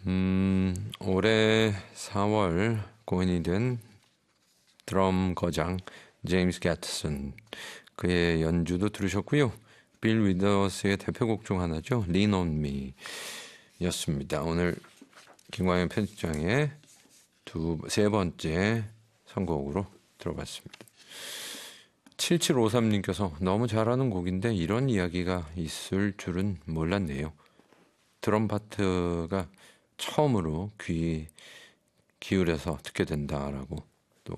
올해 4월 고인이 된 드럼 거장 제임스 게트슨, 그의 연주도 들으셨고요. 빌 위더스의 대표곡 중 하나죠. Lean on Me 였습니다. 오늘 김광현 편집장의 세 번째 선곡으로 들어봤습니다. 7753님께서 너무 잘하는 곡인데 이런 이야기가 있을 줄은 몰랐네요. 드럼 파트가 처음으로 귀 기울여서 듣게 된다라고